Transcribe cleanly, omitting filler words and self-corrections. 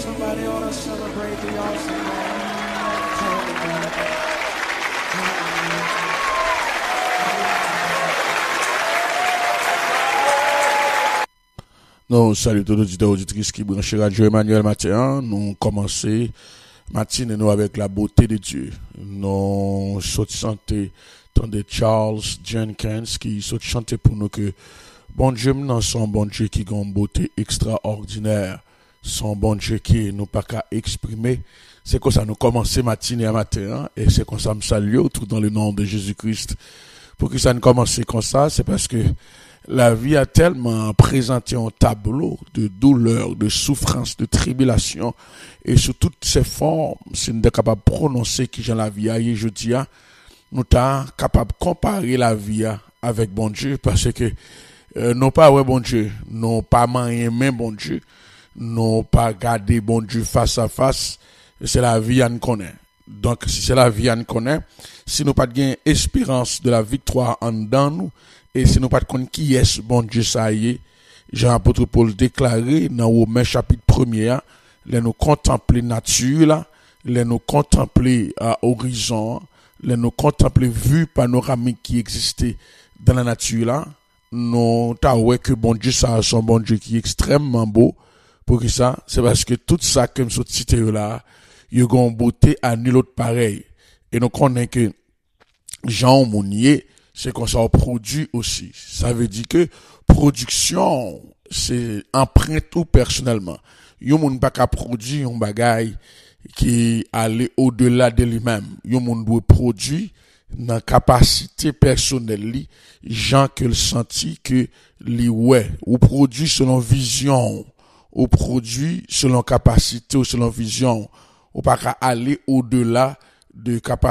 Somebody ought to celebrate the awesome Nous saluons tous les auditeurs et auditrices qui branchent Radio Emmanuel matin. Nous commençons matin nous avec la beauté de Dieu. Nous chanter de Charles Jenkins qui chanter pour nous que bon Dieu nous son bon Dieu qui a une beauté extraordinaire. Son bon Dieu qui nous pas qu'à exprimer. C'est comme ça nous commençons matin à matin et c'est comme ça nous saluons tout dans le nom de Jésus-Christ. Pour que ça ne commence comme ça, c'est parce que la vie a tellement présenté un tableau de douleur, de souffrance, de tribulation, et sous toutes ces formes, si nous sommes capables de prononcer qui j'ai la vie a, et je dis, nous sommes capables de comparer la vie avec bon Dieu, parce que non pas ouais bon Dieu, non pas moyen même bon Dieu, non pas garder bon Dieu face à face, c'est la vie à nous connaît. Donc, si c'est la vie à nous connaît, si nous pas de espérance de la victoire en dedans nous, et si nous pas de connaître qui est bon Dieu ça y est, Jean-Apôtre Paul déclaré dans Romains chapitre 1er, là nous contempler nature là, là nous contempler horizon, là nous contempler vue panoramique qui existait dans la nature là, nous ta ouais que bon Dieu ça son bon Dieu qui est extrêmement beau. Pour que ça, c'est parce que tout ça comme ce cité là, il y a une beauté à nul autre pareil. Et nous connaissons que Jean Monnier, c'est qu'on s'en produit aussi. Ça veut dire que production, c'est empreinte tout personnellement. Yon moun pas qu'à produire un bagay qui allait au-delà de lui-même. Yon moun doit produire dans capacité personnelle li, Jean que le senti que li ouais, ou produit selon vision, ou produit selon capacité ou selon vision, ou pas qu'à aller au-delà de capacité